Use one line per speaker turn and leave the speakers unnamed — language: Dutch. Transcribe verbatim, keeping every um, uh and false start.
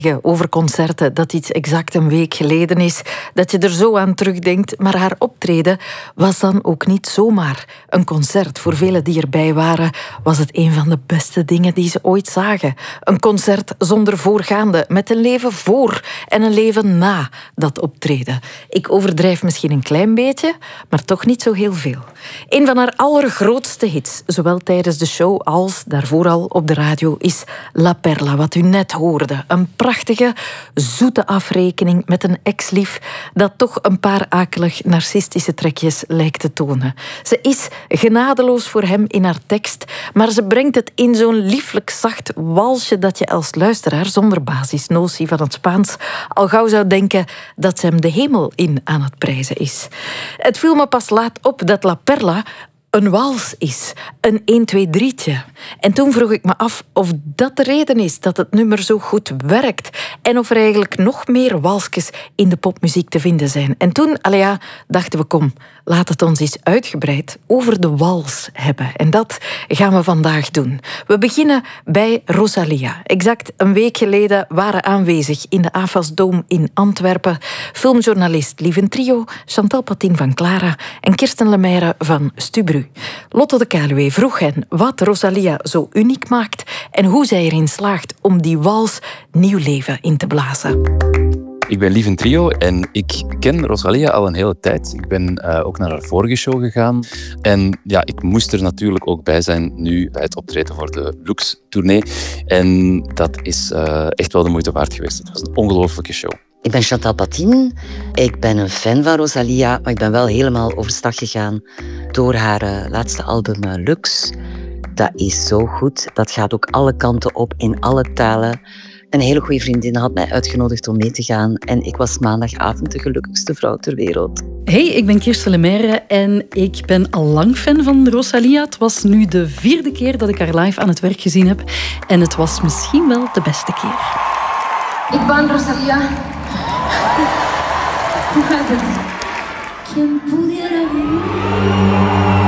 over concerten dat iets exact een week geleden is, dat je er zo aan terugdenkt, maar haar optreden was dan ook niet zomaar een concert. Voor velen die erbij waren, was het een van de beste dingen die ze ooit zagen. Een concert zonder voorgaande, met een leven voor en een leven na dat optreden. Ik overdrijf misschien een klein beetje, maar toch niet zo heel veel. Een van haar allergrootste hits, zowel tijdens de show als daarvoor al op de radio, is La Perla, wat u net hoorde. Een prachtige, zoete afrekening met een ex-lief dat toch een paar akelig narcistische trekjes lijkt te tonen. Ze is genadeloos voor hem in haar tekst, maar ze brengt het in zo'n lieflijk zacht walsje dat je als luisteraar zonder basisnotie van het Spaans al gauw zou denken dat ze hem de hemel in aan het prijzen is. Het viel me pas laat op dat La Perla een wals is, een een twee drietje. En toen vroeg ik me af of dat de reden is dat het nummer zo goed werkt en of er eigenlijk nog meer walsjes in de popmuziek te vinden zijn. En toen, allee ja, dachten we, kom, laat het ons eens uitgebreid over de wals hebben. En dat gaan we vandaag doen. We beginnen bij Rosalia. Exact een week geleden waren aanwezig in de A F A S Dome in Antwerpen filmjournalist Lieven Trio, Chantal Patin van Clara en Kirsten Lemaire van Stubru. Lotte de Kaluwe vroeg hen wat Rosalia zo uniek maakt en hoe zij erin slaagt om die wals nieuw leven in te blazen.
Ik ben Lieven Trio en ik ken Rosalia al een hele tijd. Ik ben uh, ook naar haar vorige show gegaan. En ja, ik moest er natuurlijk ook bij zijn nu bij het optreden voor de Lux-tournee. En dat is uh, echt wel de moeite waard geweest. Het was een ongelooflijke show.
Ik ben Chantal Patin. Ik ben een fan van Rosalia, maar ik ben wel helemaal overstag gegaan door haar uh, laatste album uh, Lux. Dat is zo goed. Dat gaat ook alle kanten op, in alle talen. Een hele goede vriendin had mij uitgenodigd om mee te gaan en ik was maandagavond de gelukkigste vrouw ter wereld.
Hey, ik ben Kirsten Lemaire en ik ben al lang fan van Rosalia. Het was nu de vierde keer dat ik haar live aan het werk gezien heb en het was misschien wel de beste keer.
Ik ben Rosalia. Quien pudiera vivir